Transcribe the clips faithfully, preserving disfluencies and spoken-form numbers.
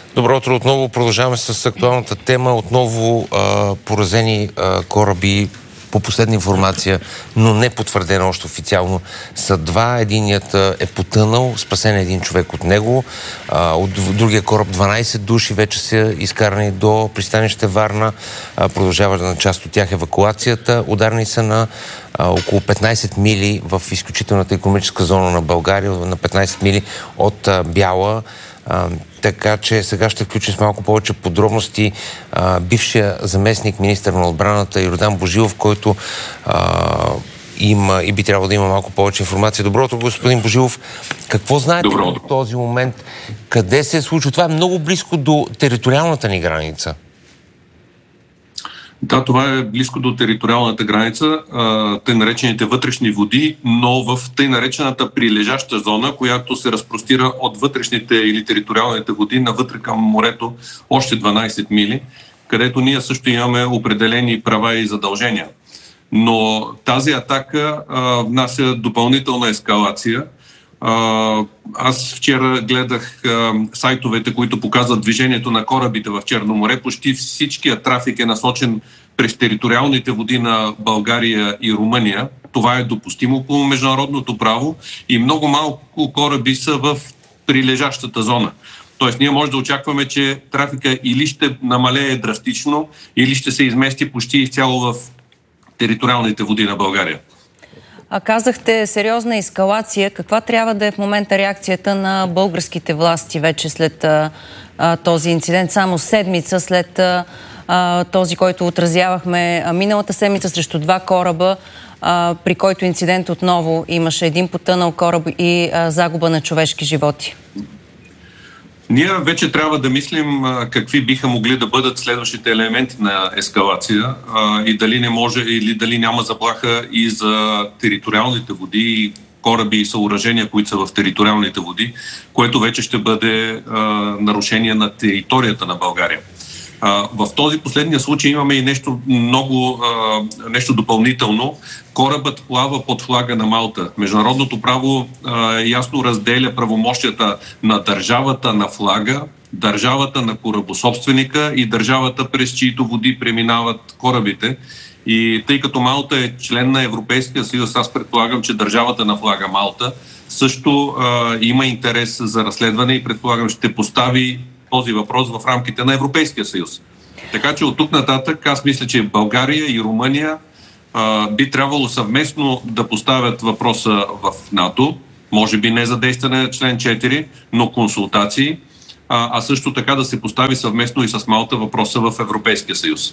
Добро утро отново. Продължаваме с актуалната тема. Отново а, поразени а, кораби, по последна информация, но не потвърдена още официално, са два. Единият е потънал, спасен е един човек от него. А, от другия кораб дванайсет души вече са изкарани до пристанище Варна. А, продължава на част от тях евакуацията. Ударени са на а, около петнайсет мили в изключителната икономическа зона на България, на петнайсет мили от а, Бяла. А, така че сега ще включим с малко повече подробности а, бившия заместник министър на отбраната Йордан Божилов, който а, има и би трябвало да има малко повече информация. Добро утро, господин Божилов. Какво знаете в този момент? Къде се е случило? Това е много близко до териториалната ни граница. Да, това е близко до териториалната граница, тъй наречените вътрешни води, но в тъй наречената прилежаща зона, която се разпростира от вътрешните или териториалните води навътре към морето още дванайсет мили, където ние също имаме определени права и задължения. Но тази атака а, внася допълнителна ескалация. А, аз вчера гледах а, сайтовете, които показват движението на корабите в Черно море. Почти всичкият трафик е насочен през териториалните води на България и Румъния. Това е допустимо по международното право и много малко кораби са в прилежащата зона. Тоест ние може да очакваме, че трафика или ще намалее драстично, или ще се измести почти изцяло в териториалните води на България. А казахте сериозна ескалация. Каква трябва да е в момента реакцията на българските власти вече след а, а, този инцидент? Само седмица след а, този, който отразявахме а, миналата седмица срещу два кораба, а, при който инцидент отново имаше един потънал кораб и а, загуба на човешки животи. Ние вече трябва да мислим а, какви биха могли да бъдат следващите елементи на ескалация а, и дали не може или дали няма заплаха и за териториалните води, и кораби и съоръжения, които са в териториалните води, което вече ще бъде а, нарушение на територията на България. А, в този последния случай имаме и нещо много а, нещо допълнително. Корабът плава под флага на Малта. Международното право а, ясно разделя правомощията на държавата на флага, държавата на корабособственика и държавата, през чието води преминават корабите. И тъй като Малта е член на Европейския съюз, аз предполагам, че държавата на флага Малта също а, има интерес за разследване и предполагам ще постави този въпрос в рамките на Европейския съюз. Така че от тук нататък аз мисля, че България и Румъния а, би трябвало съвместно да поставят въпроса в НАТО, може би не за действане на член четири, но консултации, а, а също така да се постави съвместно и с Малта въпроса в Европейския съюз.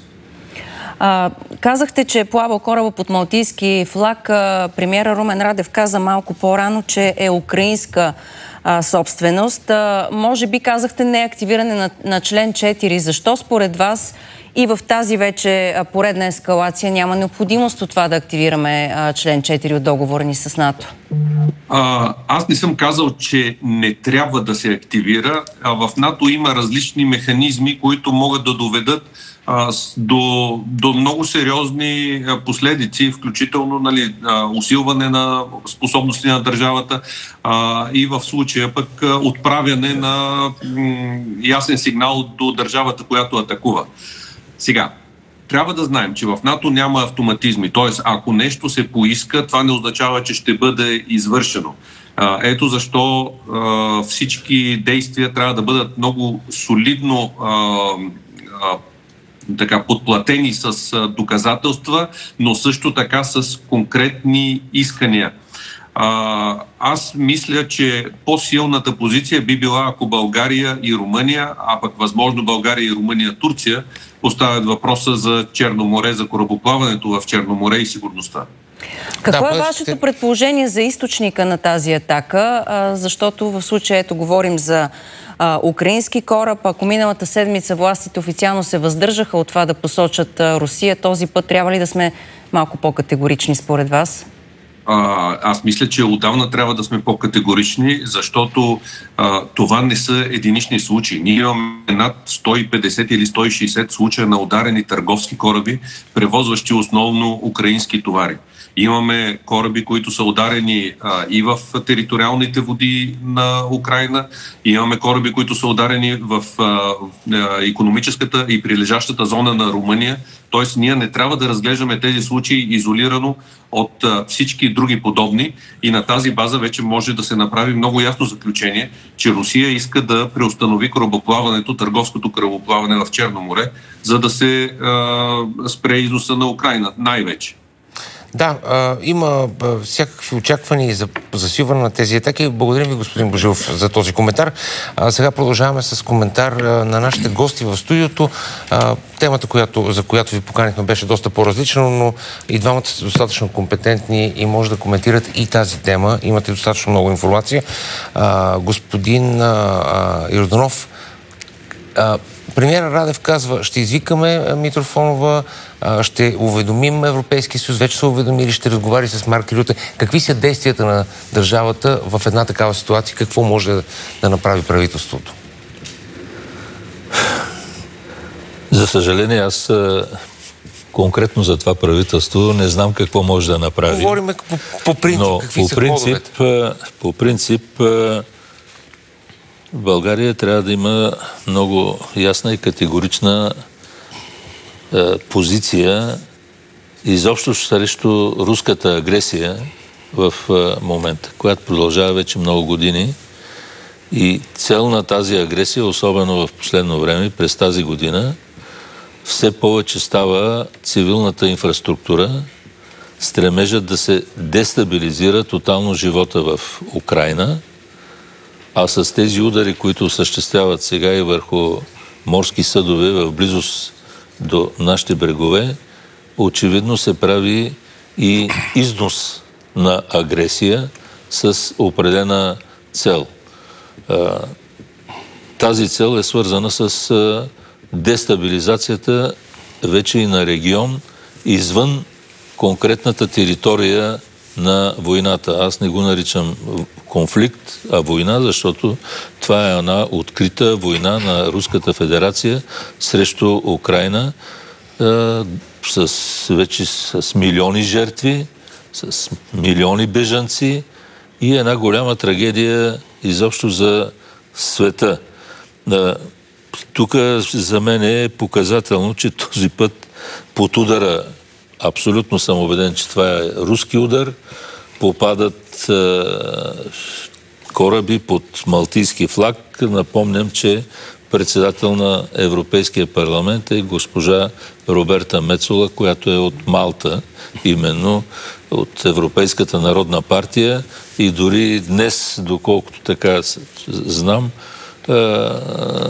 А, казахте, че е плавал кораба под малтийски флаг. А, премиера Румен Радев каза малко по-рано, че е украинска а, собственост. А, може би казахте не активиране на, на член четири. Защо според вас и в тази вече а, поредна ескалация няма необходимост от това да активираме а, член четири от договора ни с НАТО? А, аз не съм казал, че не трябва да се активира. А в НАТО има различни механизми, които могат да доведат До, до много сериозни последици, включително нали, усилване на способности на държавата а, и в случая пък отправяне на м, ясен сигнал до държавата, която атакува. Сега, трябва да знаем, че в НАТО няма автоматизми. Т.е. ако нещо се поиска, това не означава, че ще бъде извършено. А, ето защо а, всички действия трябва да бъдат много солидно а, а, така подплатени с доказателства, но също така с конкретни искания. А, аз мисля, че по-силната позиция би била, ако България и Румъния, а пък възможно България и Румъния, Турция, поставят въпроса за Черно море, за корабоплаването в Черно море и сигурността. Какво да, е вашето ще... предположение за източника на тази атака? А, защото в случая ето говорим за а, украински кораб. Ако миналата седмица властите официално се въздържаха от това да посочат а, Русия, този път трябва ли да сме малко по-категорични според вас? а, аз мисля, че отдавна трябва да сме по-категорични, защото а, това не са единични случаи. Ние имаме над сто и петдесет или сто и шейсет случая на ударени търговски кораби, превозващи основно украински товари. Имаме кораби, които са ударени а, и в териториалните води на Украина. Имаме кораби, които са ударени в а, икономическата и прилежащата зона на Румъния. Тоест, ние не трябва да разглеждаме тези случаи изолирано от а, всички други подобни и на тази база вече може да се направи много ясно заключение, че Русия иска да преустанови корабоплаването, търговското корабоплаване в Черно море, за да се а, спре износа на Украина най-вече. Да, а, има а, всякакви очаквания за засилване на тези атаки. Благодарим ви, господин Божилов, за този коментар. А, сега продължаваме с коментар а, на нашите гости в студиото. А, темата, която, за която ви поканихме, беше доста по-различна, но и двамата са достатъчно компетентни и може да коментират и тази тема. Имате достатъчно много информация. А, господин а, Йорданов, а, премиерът Радев казва, ще извикаме Митрофанова, ще уведомим Европейския съюз, вече са уведомили, ще разговари с Марк Рюте. Какви са действията на държавата в една такава ситуация? Какво може да направи правителството? За съжаление, аз конкретно за това правителство не знам какво може да направи. Говорим по, по принцип. Но какви по са принцип, ходовете? по принцип в България трябва да има много ясна и категорична е, позиция изобщо срещу руската агресия в е, момента, която продължава вече много години. И цел на тази агресия, особено в последно време, през тази година, все повече става цивилната инфраструктура, стремежът да се дестабилизира тотално живота в Украйна, а с тези удари, които осъществяват сега и върху морски съдове в близост до нашите брегове, очевидно се прави и износ на агресия с определена цел. Тази цел е свързана с дестабилизацията вече и на регион извън конкретната територия на войната. Аз не го наричам конфликт, а война, защото това е една открита война на Руската федерация срещу Украйна е, с, вече с милиони жертви, с милиони бежанци и една голяма трагедия изобщо за света. Е, тук за мен е показателно, че този път под удара, абсолютно съм убеден, че това е руски удар, попадат е, кораби под малтийски флаг. Напомням, че председател на Европейския парламент е госпожа Роберта Мецола, която е от Малта, именно от Европейската народна партия и дори днес, доколкото така знам, е,